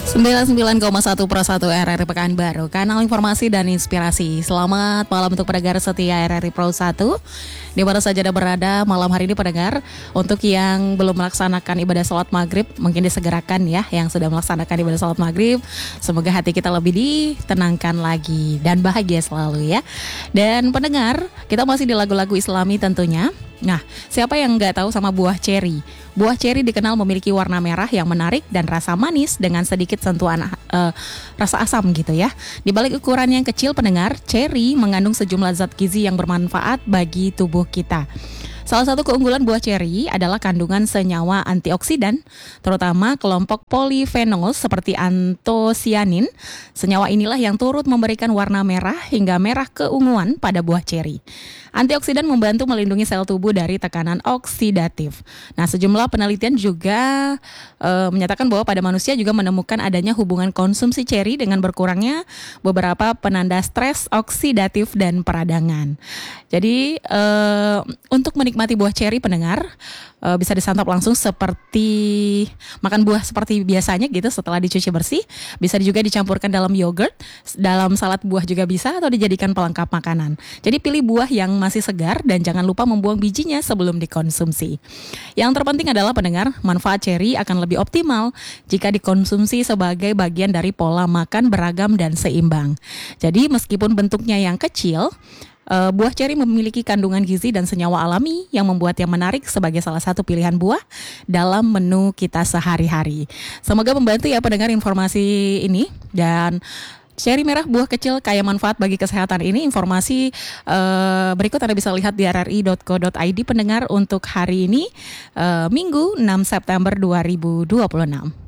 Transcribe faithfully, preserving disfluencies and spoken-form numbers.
sembilan puluh sembilan koma satu Pro satu R R I Pekanbaru, kanal informasi dan inspirasi. Selamat malam untuk pendengar setia R R I Pro satu, di mana saja Anda berada malam hari ini pendengar. Untuk yang belum melaksanakan ibadah sholat maghrib, mungkin disegerakan ya. Yang sudah melaksanakan ibadah sholat maghrib, semoga hati kita lebih ditenangkan lagi dan bahagia selalu ya. Dan pendengar, kita masih di lagu-lagu Islami tentunya. Nah, siapa yang nggak tahu sama buah ceri? Buah ceri dikenal memiliki warna merah yang menarik dan rasa manis dengan sedikit sentuhan uh, rasa asam gitu ya. Di balik ukuran yang kecil pendengar, ceri mengandung sejumlah zat gizi yang bermanfaat bagi tubuh kita. Salah satu keunggulan buah ceri adalah kandungan senyawa antioksidan, terutama kelompok polifenol seperti antosianin. Senyawa inilah yang turut memberikan warna merah hingga merah keunguan pada buah ceri. Antioksidan membantu melindungi sel tubuh dari tekanan oksidatif. Nah, sejumlah penelitian juga e, menyatakan bahwa pada manusia juga menemukan adanya hubungan konsumsi ceri dengan berkurangnya beberapa penanda stres oksidatif dan peradangan. Jadi e, untuk menikmati buah ceri pendengar e, bisa disantap langsung seperti makan buah seperti biasanya gitu setelah dicuci bersih. Bisa juga dicampurkan dalam yogurt, dalam salad buah juga bisa, atau dijadikan pelengkap makanan. Jadi pilih buah yang masih segar dan jangan lupa membuang bijinya sebelum dikonsumsi. Yang terpenting adalah pendengar, manfaat ceri akan lebih optimal jika dikonsumsi sebagai bagian dari pola makan beragam dan seimbang. Jadi meskipun bentuknya yang kecil, Uh, buah ceri memiliki kandungan gizi dan senyawa alami yang membuatnya menarik sebagai salah satu pilihan buah dalam menu kita sehari-hari. Semoga membantu ya pendengar informasi ini. Dan ceri merah buah kecil kaya manfaat bagi kesehatan ini, informasi uh, berikut Anda bisa lihat di r r i dot co dot i d pendengar untuk hari ini, uh, Minggu enam September dua ribu dua puluh enam.